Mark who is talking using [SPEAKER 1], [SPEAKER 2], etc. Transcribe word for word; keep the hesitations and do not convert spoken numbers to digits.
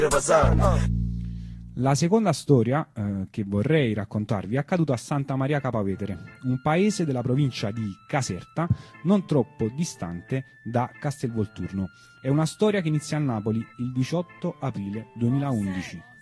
[SPEAKER 1] La seconda storia eh, che vorrei raccontarvi è accaduta a Santa Maria Capavetere, un paese della provincia di Caserta, non troppo distante da Castelvolturno. È una storia che inizia a Napoli il diciotto aprile duemilaundici.